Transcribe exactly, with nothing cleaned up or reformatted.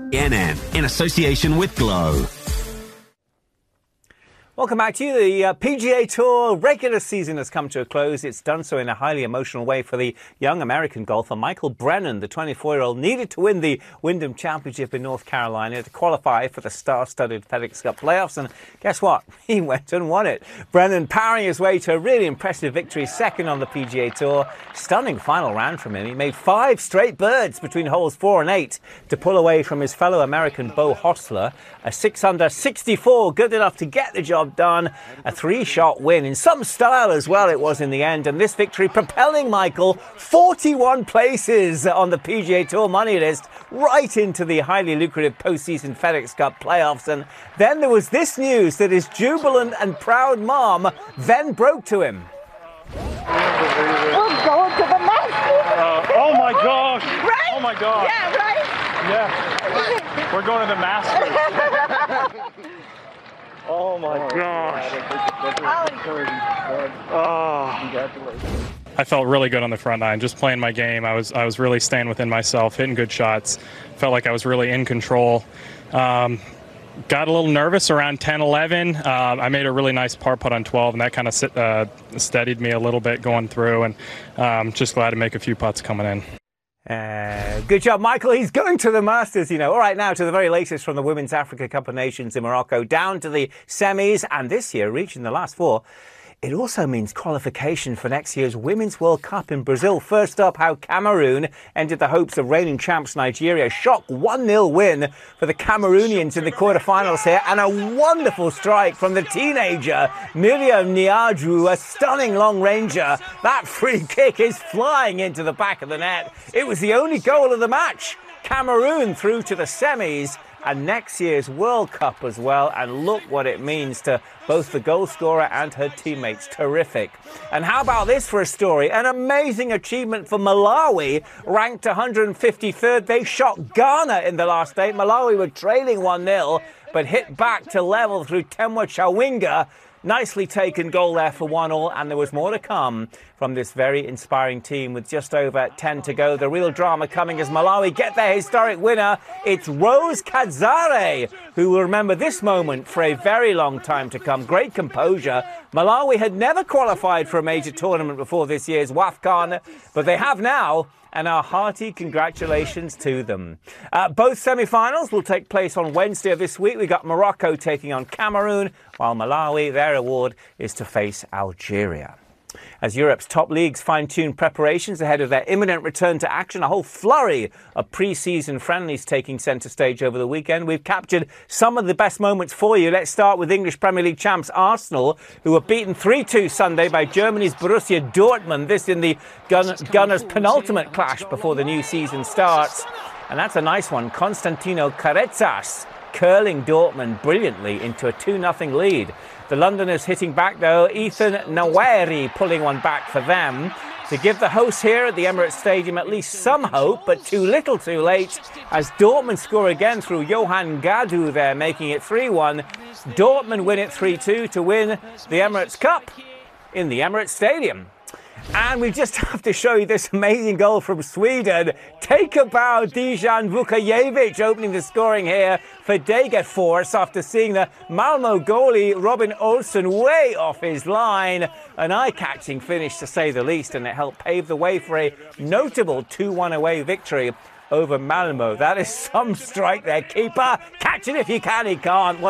N N, in association with Glow. Welcome back to you. The uh, P G A Tour regular season has come to a close. It's done so in a highly emotional way for the young American golfer. Michael Brennan, the twenty-four-year-old, needed to win the Wyndham Championship in North Carolina to qualify for the star-studded FedEx Cup playoffs. And guess what? He went and won it. Brennan powering his way to a really impressive victory, second on the P G A Tour. Stunning final round from him. He made five straight birds between holes four and eight to pull away from his fellow American Beau Hossler. A six under sixty-four, good enough to get the job done. A three-shot win in some style as well it was in the end, and this victory propelling Michael forty-one places on the P G A Tour money list right into the highly lucrative postseason FedEx Cup playoffs. And then there was this news that his jubilant and proud mom then broke to him. We're going to the Masters. Uh, oh my gosh! Right? Oh my gosh! Yeah, right? Yeah. We're going to the Masters. Oh my gosh. Oh. I felt really good on the front nine, just playing my game. I was I was really staying within myself, hitting good shots. Felt like I was really in control. Um, got a little nervous around ten eleven. Uh, I made a really nice par putt on twelve, and that kind of uh, steadied me a little bit going through. And um, just glad to make a few putts coming in. Uh, good job, Michael. He's going to the Masters, you know. All right, now to the very latest from the Women's Africa Cup of Nations in Morocco, down to the semis, and this year reaching the last four. It also means qualification for next year's Women's World Cup in Brazil. First up, how Cameroon ended the hopes of reigning champs Nigeria. Shock one nil win for the Cameroonians in the quarterfinals here, and a wonderful strike from the teenager Miriam Niadru, a stunning long ranger. That free kick is flying into the back of the net. It was the only goal of the match. Cameroon through to the semis and next year's World Cup as well. And look what it means to both the goal scorer and her teammates. Terrific. And how about this for a story? An amazing achievement for Malawi, ranked one hundred fifty-third. They shot Ghana in the last eight. Malawi were trailing one nil, but hit back to level through Temwa Chawinga. Nicely taken goal there for one all, and there was more to come from this very inspiring team with just over ten to go. The real drama coming as Malawi get their historic winner. It's Rose Kadzare, who will remember this moment for a very long time to come. Great composure. Malawi had never qualified for a major tournament before this year's WAFCON, but they have now, and our hearty congratulations to them. Uh, both semi-finals will take place on Wednesday of this week. We've got Morocco taking on Cameroon, while Malawi, their award is to face Algeria. As Europe's top leagues fine-tune preparations ahead of their imminent return to action, a whole flurry of pre-season friendlies taking centre stage over the weekend. We've captured some of the best moments for you. Let's start with English Premier League champs Arsenal, who were beaten three two Sunday by Germany's Borussia Dortmund. This in the Gun- Gunners' penultimate clash before the new season starts. And that's a nice one. Constantino Carezas curling Dortmund brilliantly into a two nothing lead. The Londoners hitting back, though. Ethan Nwaneri pulling one back for them to give the hosts here at the Emirates Stadium at least some hope, but too little too late as Dortmund score again through Johan Gadu there, making it three one. Dortmund win it three two to win the Emirates Cup in the Emirates Stadium. And we just have to show you this amazing goal from Sweden. Take a bow, Dejan Vukajevic opening the scoring here for Degerfors after seeing the Malmo goalie Robin Olsen way off his line. An eye-catching finish to say the least, and it helped pave the way for a notable two one away victory over Malmo. That is some strike there. Keeper, catch it if you can, he can't.